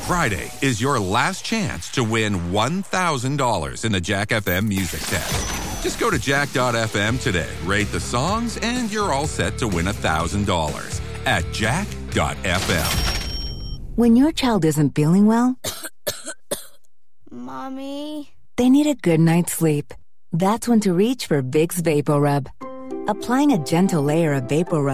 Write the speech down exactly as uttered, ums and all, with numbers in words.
Friday is your last chance to win one thousand dollars in the Jack F M Music Test. Just go to jack dot f m today, rate the songs, and you're all set to win one thousand dollars at jack dot f m. When your child isn't feeling well, Mommy? They need a good night's sleep. That's when to reach for Vicks VapoRub. Applying a gentle layer of VapoRub